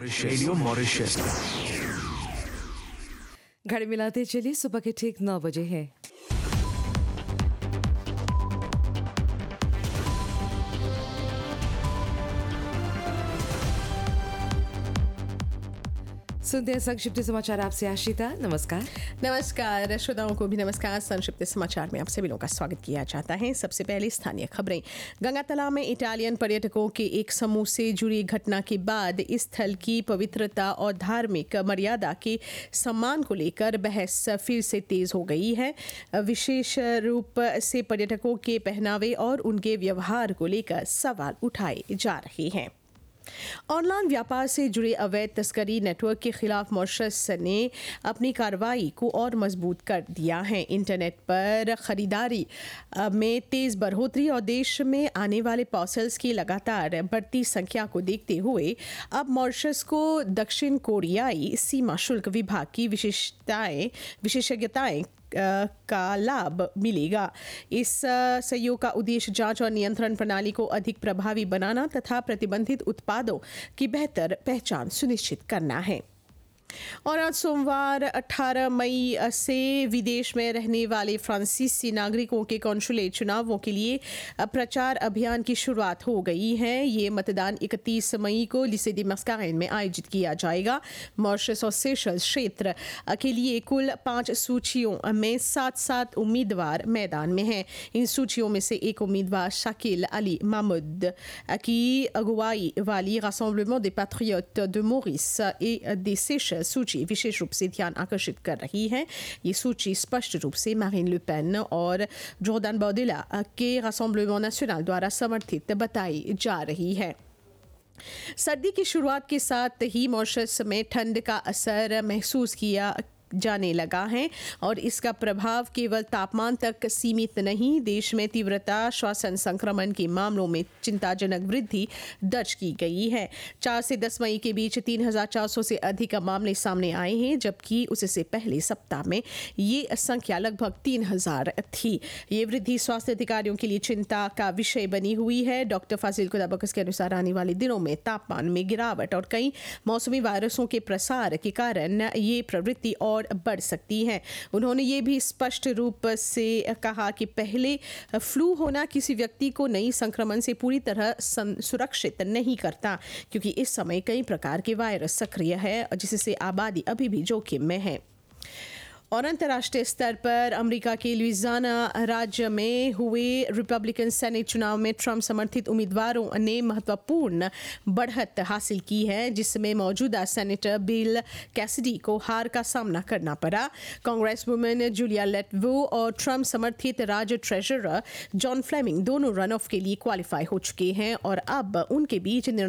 Radio Mauritius. घड़ी मिलाते चलिए सुबह के ठीक 9 बजे हैं। सुनते हैं संक्षिप्त समाचार। आपसे आशिता, नमस्कार। नमस्कार श्रोताओं को भी नमस्कार। संक्षिप्त समाचार में आप सभी लोगों का स्वागत किया जाता है। सबसे पहले स्थानीय खबरें। गंगा तालाब में इटालियन पर्यटकों के एक समूह से जुड़ी घटना के बाद इस स्थल की पवित्रता और धार्मिक मर्यादा के सम्मान को लेकर बहस फिर से तेज हो गई है। विशेष रूप से पर्यटकों के पहनावे और उनके व्यवहार को लेकर सवाल उठाए जा रहे हैं। ऑनलाइन व्यापार से जुड़े अवैध तस्करी नेटवर्क के खिलाफ मॉरिशस ने अपनी कार्रवाई को और मजबूत कर दिया है। इंटरनेट पर खरीदारी में तेज बढ़ोतरी और देश में आने वाले पार्सल्स की लगातार बढ़ती संख्या को देखते हुए अब मॉरिशस को दक्षिण कोरियाई सीमा शुल्क विभाग की विशेषज्ञताएं का लाभ मिलेगा। इस सहयोग का उद्देश्य जांच और नियंत्रण प्रणाली को अधिक प्रभावी बनाना तथा प्रतिबंधित उत्पादों की बेहतर पहचान सुनिश्चित करना है। और आज सोमवार 18 मई से विदेश में रहने वाले फ्रांसीसी नागरिकों के कॉन्सुलेट चुनावों के लिए प्रचार अभियान की शुरुआत हो गई है। ये मतदान 31 मई को लिसे दी मस्कारेन में आयोजित किया जाएगा। मॉरिशस और सेशल्स क्षेत्र के लिए कुल 5 सूचियों में 7 उम्मीदवार मैदान में हैं। इन सूचियों में से एक उम्मीदवार शाकिल अली महमूद की अगुवाई वाली रासम्बलेमेंट des patriotes de Maurice et des Seychelles सूची विशेष रूप से ध्यान आकर्षित कर रही है। ये सूची स्पष्ट रूप से मारीन ले पेन और जोर्डान बार्देला के रासम्बलेमेंट नेशनल द्वारा समर्थित बताई जा रही है। सर्दी की शुरुआत के साथ ही मॉरिशस में ठंड का असर महसूस किया जाने लगा है और इसका प्रभाव केवल तापमान तक सीमित नहीं, देश में तीव्रता श्वसन संक्रमण के मामलों में चिंताजनक वृद्धि दर्ज की गई है। 4 से 10 मई के बीच 3,400 से अधिक मामले सामने आए हैं, जबकि उससे पहले सप्ताह में ये संख्या लगभग 3,000 थी। ये वृद्धि स्वास्थ्य अधिकारियों के लिए चिंता का विषय बनी हुई है। डॉक्टर फाजिल खुदाबकस के अनुसार आने वाले दिनों में तापमान में गिरावट और कई मौसमी वायरसों के प्रसार के कारण ये प्रवृत्ति और बढ़ सकती है। उन्होंने ये भी स्पष्ट रूप से कहा कि पहले फ्लू होना किसी व्यक्ति को नई संक्रमण से पूरी तरह सुरक्षित नहीं करता, क्योंकि इस समय कई प्रकार के वायरस सक्रिय है जिससे आबादी अभी भी जोखिम में है। और अंतर्राष्ट्रीय स्तर पर अमेरिका के लुइसियाना राज्य में हुए रिपब्लिकन सेनेट चुनाव में ट्रंप समर्थित उम्मीदवारों ने महत्वपूर्ण बढ़त हासिल की है, जिसमें मौजूदा सेनेटर बिल कैसिडी को हार का सामना करना पड़ा। कांग्रेस वुमेन जूलिया लेटवो और ट्रंप समर्थित राज्य ट्रेजरर जॉन फ्लेमिंग दोनों रन ऑफ के लिए क्वालिफाई हो चुके हैं और अब उनके बीच